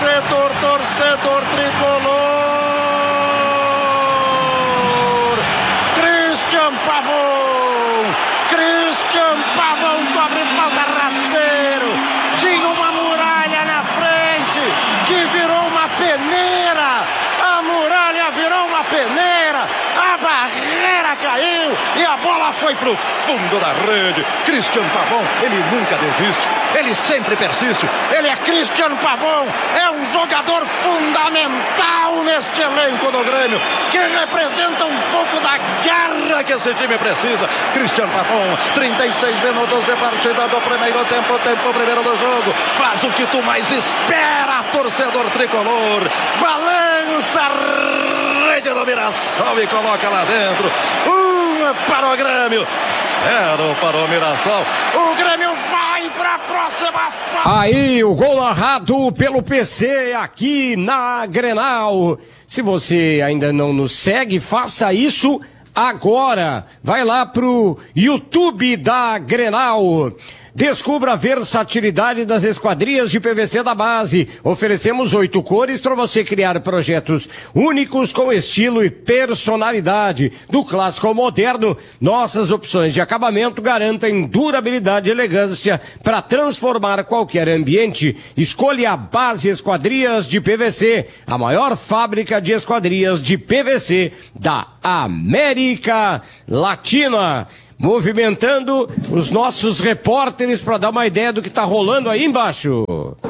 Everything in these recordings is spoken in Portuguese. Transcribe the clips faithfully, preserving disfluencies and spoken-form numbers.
torcedor, torcedor tricolor. Cristian Pavão, Cristian Pavão cobre falta rasteiro. Tinha uma muralha na frente que virou uma peneira. A muralha virou uma peneira. A barreira caiu e a bola foi pro fundo da rede. Cristian Pavão, ele nunca desiste, ele sempre persiste. Ele é Cristian Pavão, é um jogador fundamental neste elenco do Grêmio, que representa um pouco da garra que esse time precisa. Cristian Pavão, trinta e seis minutos de partida do primeiro tempo, tempo primeiro do jogo. Faz o que tu mais espera, torcedor tricolor. Balança a rede do Mirassol e coloca lá dentro. Um para o Grêmio, zero para o Mirassol. O Grêmio vai para a próxima fase. Aí o gol narrado pelo P C aqui na Grenal. Se você ainda não nos segue, faça isso agora. Vai lá pro YouTube da Grenal. Descubra a versatilidade das esquadrias de P V C da base. Oferecemos oito cores para você criar projetos únicos com estilo e personalidade. Do clássico ao moderno, nossas opções de acabamento garantem durabilidade e elegância para transformar qualquer ambiente. Escolha a Base Esquadrias de P V C, a maior fábrica de esquadrias de P V C da América Latina. Movimentando os nossos repórteres para dar uma ideia do que está rolando aí embaixo.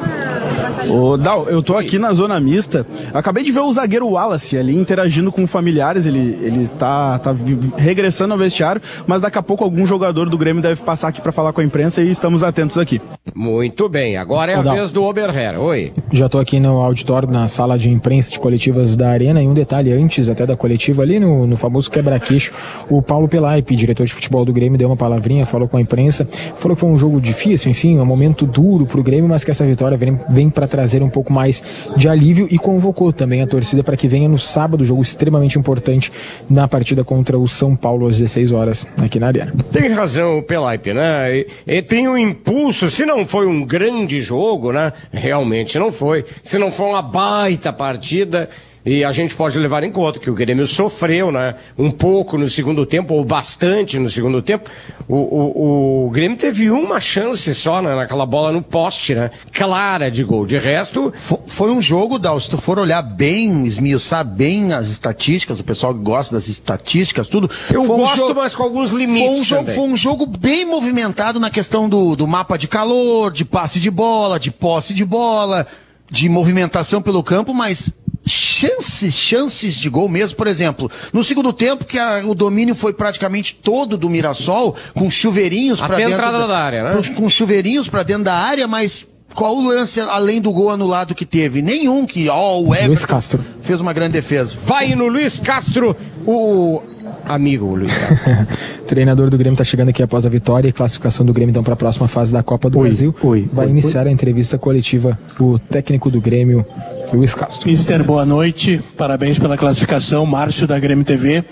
Ô, Dal, eu tô aqui na zona mista. Acabei de ver o zagueiro Wallace ali interagindo com familiares. Ele, ele tá, tá regressando ao vestiário, mas daqui a pouco algum jogador do Grêmio deve passar aqui para falar com a imprensa e estamos atentos aqui. Muito bem, agora é Ô, a Dal, vez do Oberher. Oi. Já tô aqui no auditório, na sala de imprensa de coletivas da Arena, e um detalhe antes até da coletiva ali no, no famoso quebra-queixo, o Paulo Pelaipe, diretor de futebol do Grêmio, deu uma palavrinha, falou com a imprensa, falou que foi um jogo difícil, enfim, um momento duro pro Grêmio, mas que essa vitória vem, vem para trazer um pouco mais de alívio, e convocou também a torcida para que venha no sábado, jogo extremamente importante na partida contra o São Paulo às dezesseis horas aqui na Arena. Tem razão o Pelaipe, né? E, e tem um impulso, se não foi um grande jogo, né? Realmente não foi. Se não foi uma baita partida, e a gente pode levar em conta que o Grêmio sofreu, né? Um pouco no segundo tempo, ou bastante no segundo tempo. O, o, o Grêmio teve uma chance só, né? Naquela bola no poste, né? Clara de gol. De resto... Foi, foi um jogo, Dal, se tu for olhar bem, esmiuçar bem as estatísticas, o pessoal que gosta das estatísticas, tudo... Eu foi gosto, um jogo, mas com alguns limites foi um jogo, também. Foi um jogo bem movimentado na questão do, do mapa de calor, de passe de bola, de posse de bola, de movimentação pelo campo, mas... chances, chances de gol mesmo, por exemplo, no segundo tempo que a, o domínio foi praticamente todo do Mirassol, com chuveirinhos para dentro entrada da, da área, né? com, com chuveirinhos para dentro da área, mas qual o lance além do gol anulado que teve? Nenhum, que ó, o Everton Luiz Castro fez uma grande defesa. Vai no Luiz Castro, o amigo Luiz Castro. Treinador do Grêmio está chegando aqui após a vitória e classificação do Grêmio então para a próxima fase da Copa do Oi, Brasil. oi, Vai oi, iniciar oi. a entrevista coletiva o técnico do Grêmio, Luiz Castro. Mister, boa noite, parabéns pela classificação, Márcio da Grêmio T V.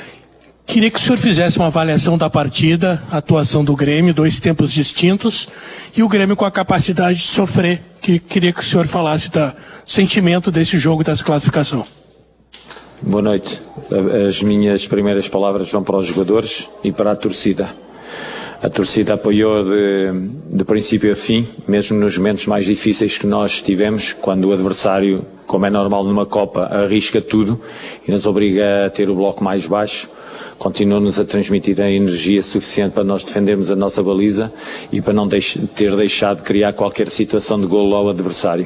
Queria que o senhor fizesse uma avaliação da partida, a atuação do Grêmio, dois tempos distintos, e o Grêmio com a capacidade de sofrer. Que queria que o senhor falasse do sentimento desse jogo e dessa classificação. Boa noite. As minhas primeiras palavras vão para os jogadores e para a torcida. A torcida apoiou de, de princípio a fim, mesmo nos momentos mais difíceis que nós tivemos, quando o adversário, como é normal numa Copa, arrisca tudo e nos obriga a ter o bloco mais baixo. Continuou-nos a transmitir a energia suficiente para nós defendermos a nossa baliza e para não deix- ter deixado de criar qualquer situação de golo ao adversário.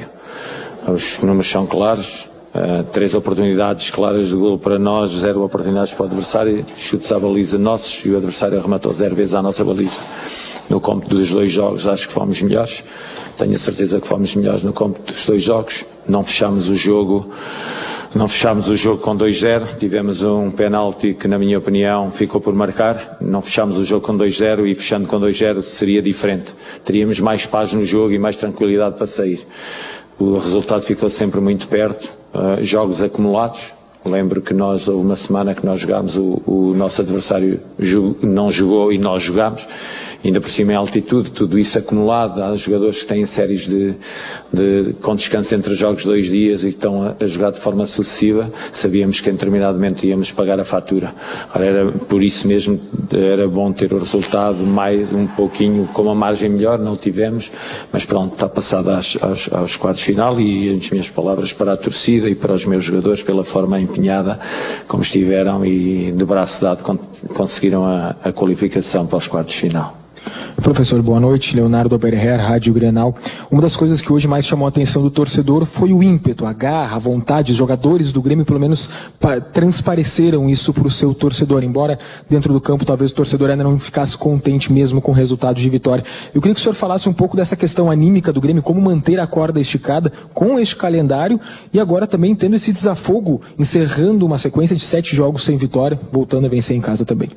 Os números são claros. Uh, três oportunidades claras de golo para nós, zero oportunidades para o adversário, chutes à baliza nossos e o adversário arrematou zero vezes à nossa baliza. No cômputo dos dois jogos acho que fomos melhores, tenho a certeza que fomos melhores no cômputo dos dois jogos, não fechámos o jogo, não fechámos o jogo com dois zero, tivemos um penalti que na minha opinião ficou por marcar, não fechámos o jogo com dois zero e fechando com dois zero seria diferente, teríamos mais paz no jogo e mais tranquilidade para sair. O resultado ficou sempre muito perto. Uh, jogos acumulados. Lembro que nós, houve uma semana que nós jogámos, o, o nosso adversário jog, não jogou e nós jogámos, ainda por cima em altitude, tudo isso acumulado. Há jogadores que têm séries de, de com descanso entre jogos dois dias e estão a, a jogar de forma sucessiva. Sabíamos que em determinado momento íamos pagar a fatura. Ora, era por isso mesmo, era bom ter o resultado mais um pouquinho com uma margem melhor, não tivemos, mas pronto, está passado aos, aos, aos quartos de final, e as minhas palavras para a torcida e para os meus jogadores pela forma empenhada como estiveram e de braço dado conseguiram a, a qualificação para os quartos de final. Professor, boa noite. Leonardo Oberher, Rádio Grenal. Uma das coisas que hoje mais chamou a atenção do torcedor foi o ímpeto, a garra, a vontade. Os jogadores do Grêmio, pelo menos, transpareceram isso para o seu torcedor. Embora dentro do campo, talvez o torcedor ainda não ficasse contente mesmo com o resultado de vitória. Eu queria que o senhor falasse um pouco dessa questão anímica do Grêmio, como manter a corda esticada com este calendário e agora também tendo esse desafogo, encerrando uma sequência de sete jogos sem vitória, voltando a vencer em casa também.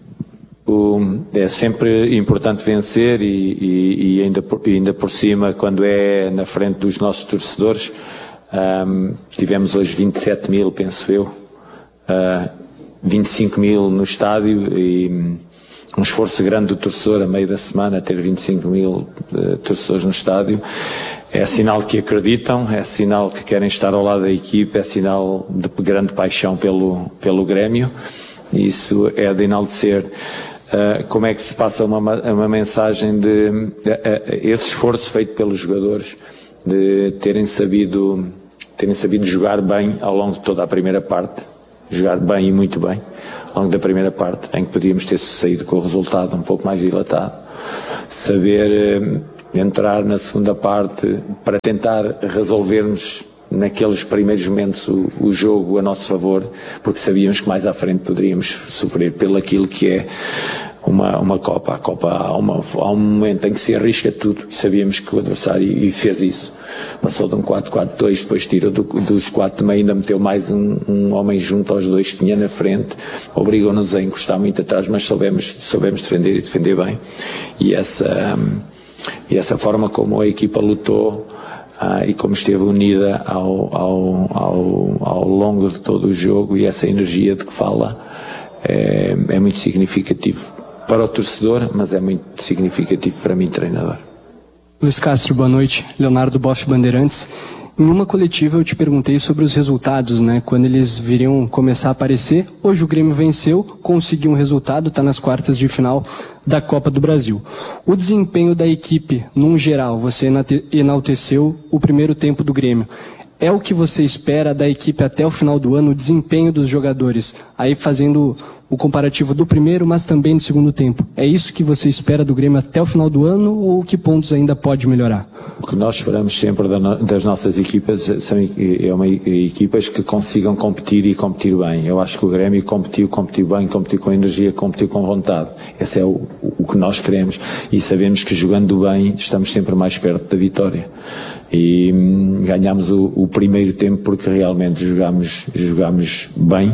É sempre importante vencer e, e, e ainda, por, ainda por cima, quando é na frente dos nossos torcedores. Um, tivemos hoje vinte e sete mil, penso eu, uh, vinte e cinco mil no estádio, e um esforço grande do torcedor a meio da semana ter vinte e cinco mil uh, torcedores no estádio. É sinal que acreditam, é sinal que querem estar ao lado da equipe, é sinal de grande paixão pelo, pelo Grêmio, e isso é de enaltecer. Uh, como é que se passa uma, uma mensagem de uh, uh, esse esforço feito pelos jogadores, de terem sabido, terem sabido jogar bem ao longo de toda a primeira parte, jogar bem e muito bem, ao longo da primeira parte, em que podíamos ter saído com o resultado um pouco mais dilatado, saber uh, entrar na segunda parte para tentar resolvermos naqueles primeiros momentos o, o jogo a nosso favor, porque sabíamos que mais à frente poderíamos sofrer pelo aquilo que é uma, uma Copa. A Copa há, uma, há um momento em que se arrisca tudo, e sabíamos que o adversário e fez isso. Passou de um quatro quatro dois, depois tirou do, dos quatro também, ainda meteu mais um, um homem junto aos dois que tinha na frente, obrigou-nos a encostar muito atrás, mas soubemos, soubemos defender e defender bem. E essa, e essa forma como a equipa lutou, Ah, e como esteve unida ao, ao, ao, ao longo de todo o jogo, e essa energia de que fala é, é muito significativo para o torcedor, mas é muito significativo para mim, treinador. Luiz Castro, boa noite. Leonardo Boff, Bandeirantes. Em uma coletiva eu te perguntei sobre os resultados, né? Quando eles viriam começar a aparecer. Hoje o Grêmio venceu, conseguiu um resultado, está nas quartas de final da Copa do Brasil. O desempenho da equipe, num geral, você enalteceu o primeiro tempo do Grêmio. É o que você espera da equipe até o final do ano, o desempenho dos jogadores, aí fazendo o comparativo do primeiro, mas também do segundo tempo. É isso que você espera do Grêmio até o final do ano, ou que pontos ainda pode melhorar? O que nós esperamos sempre das nossas equipas são é uma, equipas que consigam competir e competir bem. Eu acho que o Grêmio competiu, competiu bem, competiu com energia, competiu com vontade. Esse é o, o que nós queremos, e sabemos que jogando bem estamos sempre mais perto da vitória. E hum, ganhámos o, o primeiro tempo porque realmente jogámos, jogámos bem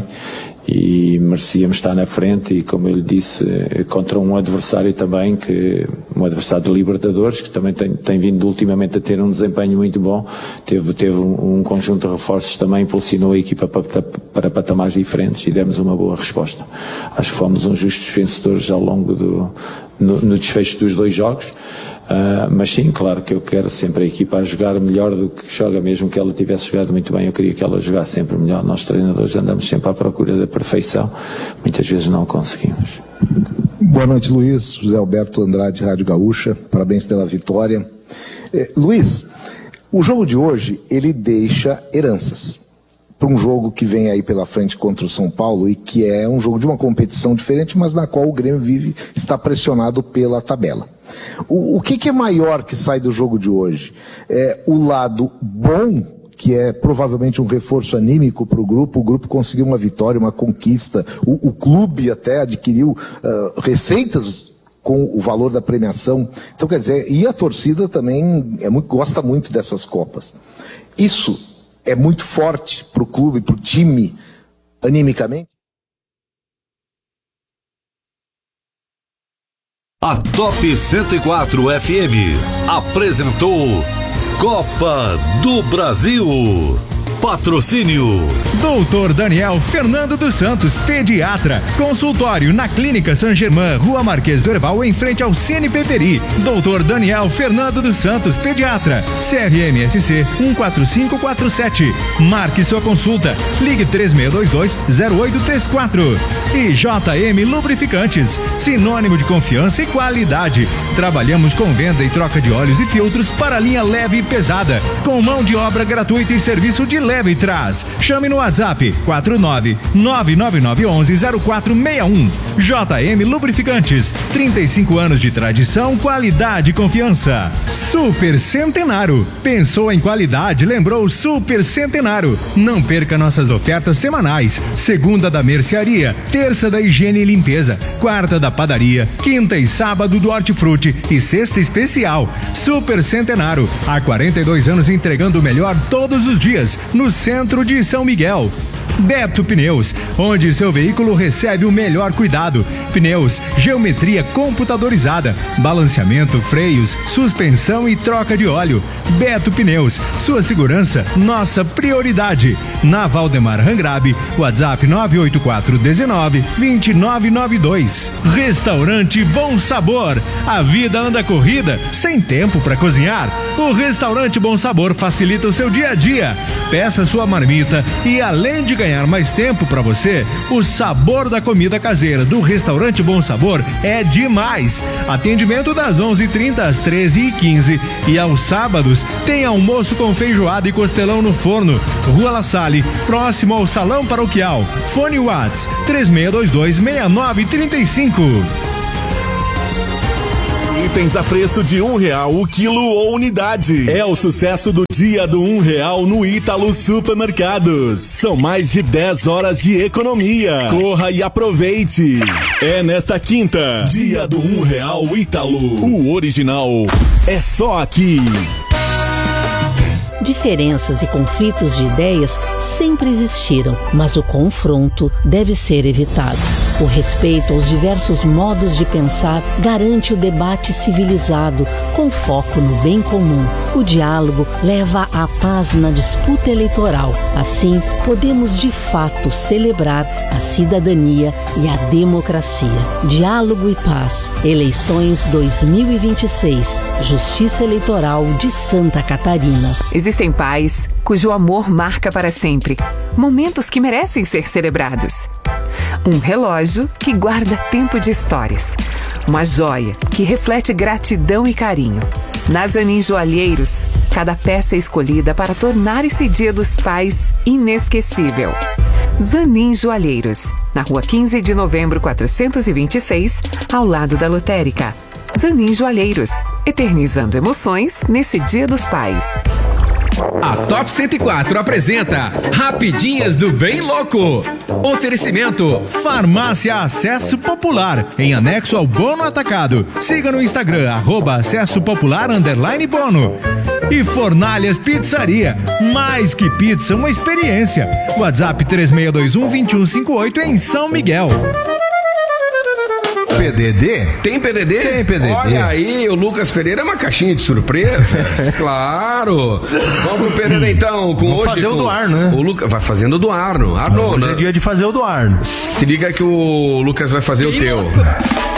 e merecíamos estar na frente, e como eu lhe disse, contra um adversário também, que um adversário de Libertadores, que também tem, tem vindo ultimamente a ter um desempenho muito bom, teve, teve um, um conjunto de reforços também, impulsionou a equipa para, para patamares diferentes, e demos uma boa resposta. Acho que fomos uns justos vencedores ao longo do no, no desfecho dos dois jogos. Uh, mas sim, claro que eu quero sempre a equipa a jogar melhor do que joga, mesmo que ela tivesse jogado muito bem, eu queria que ela jogasse sempre melhor. Nós treinadores andamos sempre à procura da perfeição, muitas vezes não conseguimos. Boa noite, Luiz. José Alberto Andrade, Rádio Gaúcha, parabéns pela vitória. eh, Luiz, o jogo de hoje, ele deixa heranças para um jogo que vem aí pela frente contra o São Paulo, e que é um jogo de uma competição diferente, mas na qual o Grêmio vive, está pressionado pela tabela. O, o que, que é maior que sai do jogo de hoje? É o lado bom, que é provavelmente um reforço anímico para o grupo, o grupo conseguiu uma vitória, uma conquista, o, o clube até adquiriu uh, receitas com o valor da premiação. Então, quer dizer, e a torcida também é muito, gosta muito dessas Copas. Isso é muito forte para o clube, para o time, animicamente? A Top cento e quatro F M apresentou Copa do Brasil. Patrocínio doutor Daniel Fernando dos Santos, pediatra. Consultório na Clínica San Germán, Rua Marquês do Herval, em frente ao Cine Peperi. doutor Daniel Fernando dos Santos, pediatra. C R M S C um quatro cinco quatro sete. Marque sua consulta. Ligue três seis dois dois, zero oito três quatro. E J M Lubrificantes, sinônimo de confiança e qualidade. Trabalhamos com venda e troca de óleos e filtros para linha leve e pesada, com mão de obra gratuita e serviço de leve e trás. Chame no WhatsApp quatro nove nove nove nove um um zero quatro seis um. J M Lubrificantes, trinta e cinco anos de tradição, qualidade e confiança. Super Centenário, pensou em qualidade, lembrou Super Centenário. Não perca nossas ofertas semanais: segunda da mercearia, terça da higiene e limpeza, quarta da padaria, quinta e sábado do hortifruti e sexta especial. Super Centenário, há quarenta e dois anos entregando o melhor todos os dias, no centro de São Miguel. Beto Pneus, onde seu veículo recebe o melhor cuidado. Pneus, geometria computadorizada, balanceamento, freios, suspensão e troca de óleo. Beto Pneus, sua segurança, nossa prioridade. Na Valdemar Rangrabe, WhatsApp nove oito quatro um nove, dois nove nove dois. Restaurante Bom Sabor, a vida anda corrida, sem tempo para cozinhar. O Restaurante Bom Sabor facilita o seu dia a dia. Peça sua marmita e, além de ganhar mais tempo para você, o sabor da comida caseira do Restaurante Bom Sabor é demais. Atendimento das onze e trinta às treze e quinze e aos sábados tem almoço com feijoada e costelão no forno. Rua La Salle, próximo ao Salão Paroquial. Fone Whats três seis dois dois, seis nove três cinco. Itens a preço de um real o quilo ou unidade. É o sucesso do dia do um real no Ítalo Supermercados. São mais de dez horas de economia. Corra e aproveite. É nesta quinta, dia do um real Ítalo. O original é só aqui. Diferenças e conflitos de ideias sempre existiram, mas o confronto deve ser evitado. O respeito aos diversos modos de pensar garante o debate civilizado, com foco no bem comum. O diálogo leva à paz na disputa eleitoral. Assim, podemos de fato celebrar a cidadania e a democracia. Diálogo e paz. Eleições dois mil e vinte e seis. Justiça Eleitoral de Santa Catarina. Existem pais cujo amor marca para sempre. Momentos que merecem ser celebrados. Um relógio que guarda tempo de histórias. Uma joia que reflete gratidão e carinho. Na Zanin Joalheiros, cada peça é escolhida para tornar esse Dia dos Pais inesquecível. Zanin Joalheiros, na rua quinze de novembro, quatrocentos e vinte e seis, ao lado da lotérica. Zanin Joalheiros, eternizando emoções nesse Dia dos Pais. A Top cento e quatro apresenta Rapidinhas do Bem Louco. Oferecimento Farmácia Acesso Popular, em anexo ao Bono Atacado. Siga no Instagram, arroba Acesso Popular, underline Bono. E Fornalhas Pizzaria, mais que pizza, uma experiência. WhatsApp três seis dois um, dois um cinco oito em São Miguel. P D D? Tem P D D? Tem P D D. Olha aí, o Lucas Pereira é uma caixinha de surpresas. Claro. Vamos pro Pereira então. Com Vamos hoje, fazer com o do Arno, né? O Lucas vai fazendo o do Arno. Arno, hoje né? é dia de fazer o do Arno. Se liga que o Lucas vai fazer e o teu.